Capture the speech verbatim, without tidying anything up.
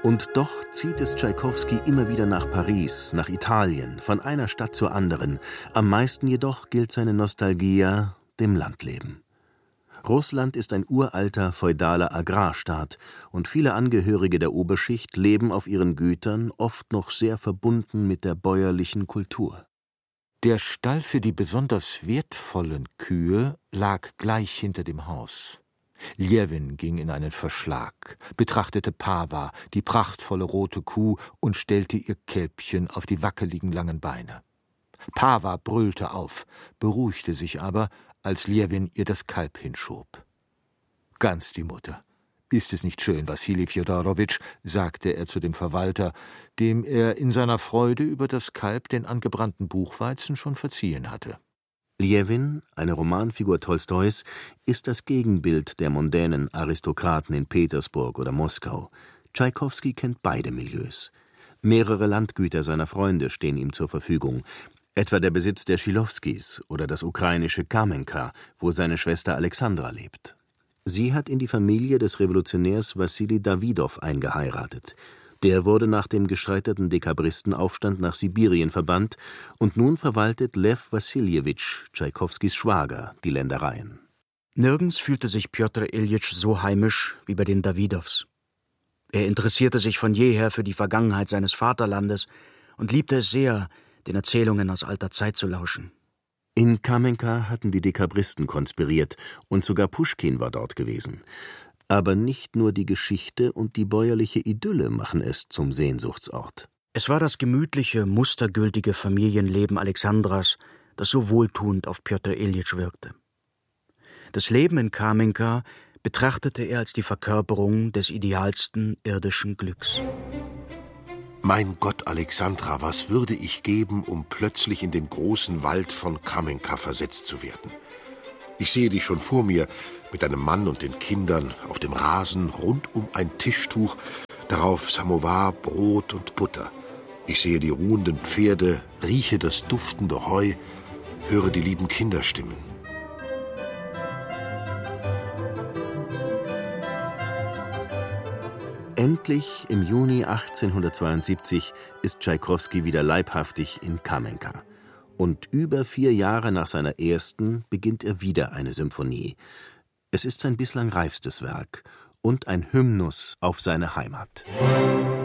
Und doch zieht es Tschaikowski immer wieder nach Paris, nach Italien, von einer Stadt zur anderen. Am meisten jedoch gilt seine Nostalgia dem Landleben. Russland ist ein uralter, feudaler Agrarstaat und viele Angehörige der Oberschicht leben auf ihren Gütern oft noch sehr verbunden mit der bäuerlichen Kultur. Der Stall für die besonders wertvollen Kühe lag gleich hinter dem Haus. Ljewin ging in einen Verschlag, betrachtete Pawa, die prachtvolle rote Kuh, und stellte ihr Kälbchen auf die wackeligen langen Beine. Pawa brüllte auf, beruhigte sich aber, als Ljewin ihr das Kalb hinschob. »Ganz die Mutter. Ist es nicht schön, Wassili Fjodorowitsch«, sagte er zu dem Verwalter, dem er in seiner Freude über das Kalb den angebrannten Buchweizen schon verziehen hatte. Ljewin, eine Romanfigur Tolstois, ist das Gegenbild der mondänen Aristokraten in Petersburg oder Moskau. Tschaikowski kennt beide Milieus. Mehrere Landgüter seiner Freunde stehen ihm zur Verfügung, etwa der Besitz der Schilowskis oder das ukrainische Kamenka, wo seine Schwester Alexandra lebt. Sie hat in die Familie des Revolutionärs Wassili Dawidow eingeheiratet. Der wurde nach dem gescheiterten Dekabristenaufstand nach Sibirien verbannt und nun verwaltet Lew Wassiljewitsch, Tschaikowskis Schwager, die Ländereien. Nirgends fühlte sich Pjotr Iljitsch so heimisch wie bei den Dawidows. Er interessierte sich von jeher für die Vergangenheit seines Vaterlandes und liebte es sehr, den Erzählungen aus alter Zeit zu lauschen. In Kamenka hatten die Dekabristen konspiriert und sogar Puschkin war dort gewesen. Aber nicht nur die Geschichte und die bäuerliche Idylle machen es zum Sehnsuchtsort. Es war das gemütliche, mustergültige Familienleben Alexandras, das so wohltuend auf Pjotr Iljitsch wirkte. Das Leben in Kamenka betrachtete er als die Verkörperung des idealsten irdischen Glücks. Mein Gott, Alexandra, was würde ich geben, um plötzlich in den großen Wald von Kamenka versetzt zu werden? Ich sehe dich schon vor mir, mit deinem Mann und den Kindern, auf dem Rasen, rund um ein Tischtuch, darauf Samowar, Brot und Butter. Ich sehe die ruhenden Pferde, rieche das duftende Heu, höre die lieben Kinderstimmen. Endlich, im Juni achtzehnhundertzweiundsiebzig, ist Tschaikowski wieder leibhaftig in Kamenka. Und über vier Jahre nach seiner ersten beginnt er wieder eine Symphonie. Es ist sein bislang reifstes Werk und ein Hymnus auf seine Heimat.